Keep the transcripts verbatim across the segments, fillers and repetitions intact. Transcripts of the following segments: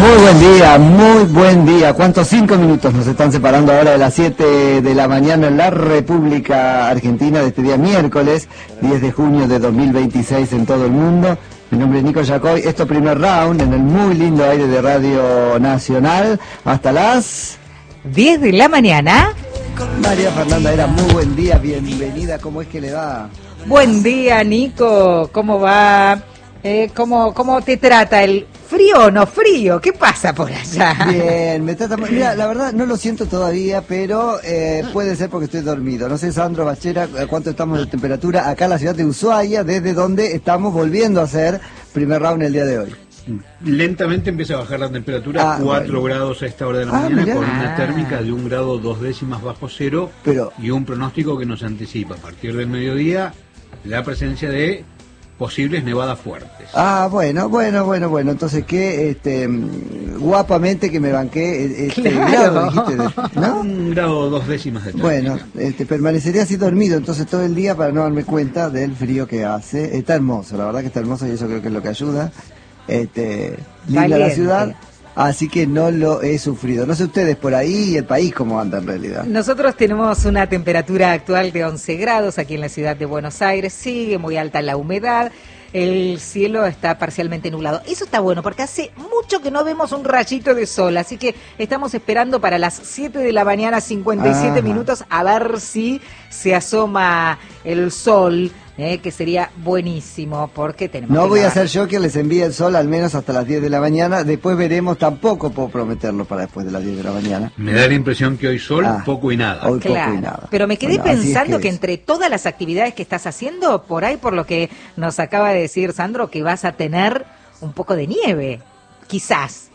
Muy buen día, muy buen día. ¿Cuántos cinco minutos nos están separando ahora de las siete de la mañana en la República Argentina de este día miércoles, diez de junio de dos mil veintiséis en todo el mundo? Mi nombre es Nico Yacoy, esto primer round en el muy lindo aire de Radio Nacional hasta las diez de la mañana. María Fernanda Era, muy buen día, bienvenida, ¿cómo es que le va? Buen día, Nico, ¿cómo va? Eh, ¿cómo, ¿Cómo te trata el frío o no frío? ¿Qué pasa por allá? Bien, me trata... Mira, la verdad no lo siento todavía, pero eh, puede ser porque estoy dormido. No sé, Sandro Bachera, cuánto estamos de temperatura acá en la ciudad de Ushuaia, desde donde estamos volviendo a hacer primer round el día de hoy. Lentamente empieza a bajar la temperatura, ah, cuatro bueno. grados a esta hora de la ah, mañana, mirá. con una Ah. térmica de un grado dos décimas bajo cero, Pero... y un pronóstico que nos anticipa a partir del mediodía la presencia de posibles nevadas fuertes. Ah, bueno, bueno, bueno, bueno, entonces que este, guapamente que me banqué este Claro. grado, dijiste, de- ¿no? Un grado dos décimas de térmica. Bueno, este, permanecería así dormido entonces todo el día para no darme cuenta del frío que hace. Está hermoso, la verdad que está hermoso y eso creo que es lo que ayuda. Este, linda la Valiente. ciudad, así que no lo he sufrido. No sé ustedes por ahí y el país cómo anda en realidad. Nosotros tenemos una temperatura actual de once grados aquí en la ciudad de Buenos Aires, sigue muy alta la humedad, el cielo está parcialmente nublado. Eso está bueno porque hace mucho que no vemos un rayito de sol, así que estamos esperando para las siete de la mañana, cincuenta y siete Ajá. minutos, a ver si se asoma el sol. Eh, que sería buenísimo porque tenemos No que voy a lavar. hacer yo que les envíe el sol al menos hasta las diez de la mañana, después veremos, tampoco puedo prometerlo para después de las diez de la mañana. Me da la impresión que hoy sol, Ah, poco y nada. hoy poco Claro, y nada. pero me quedé Bueno, así es pensando que que, es. entre todas las actividades que estás haciendo, por ahí por lo que nos acaba de decir Sandro, que vas a tener un poco de nieve, quizás.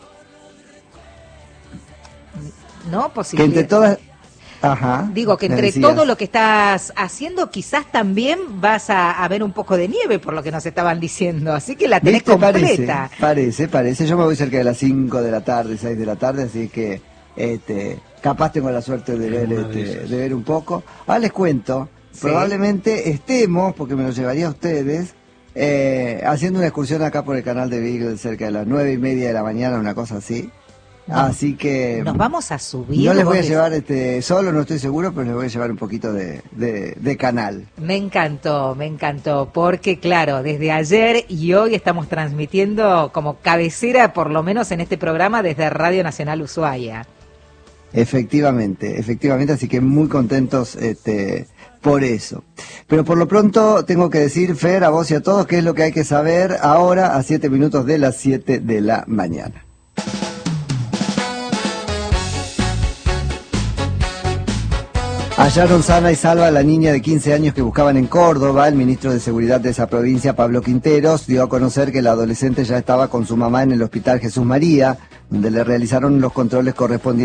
¿No? Que Posibilidad. entre todas... Ajá. Digo que me entre decías. todo lo que estás haciendo, quizás también vas a, a ver un poco de nieve, por lo que nos estaban diciendo. Así que la tenés ¿Viste? completa. Parece, parece, parece. Yo me voy cerca de las cinco de la tarde, seis de la tarde, así que este, capaz tengo la suerte de ver, Una de este, esas. de ver un poco. Ahora les cuento, Sí. probablemente estemos, porque me lo llevaría a ustedes, eh, haciendo una excursión acá por el canal de Beagle cerca de las nueve y media de la mañana, una cosa así. Así que... Nos vamos a subir. No les voy a vos llevar este solo, no estoy seguro, pero les voy a llevar un poquito de, de, de canal. Me encantó, me encantó, porque claro, desde ayer y hoy estamos transmitiendo como cabecera, por lo menos en este programa, desde Radio Nacional Ushuaia. Efectivamente, efectivamente, así que muy contentos este, por eso. Pero por lo pronto tengo que decir, Fer, a vos y a todos, qué es lo que hay que saber ahora a siete minutos de las siete de la mañana. Hallaron sana y salva a la niña de quince años que buscaban en Córdoba. El ministro de Seguridad de esa provincia, Pablo Quinteros, dio a conocer que la adolescente ya estaba con su mamá en el Hospital Jesús María, donde le realizaron los controles correspondientes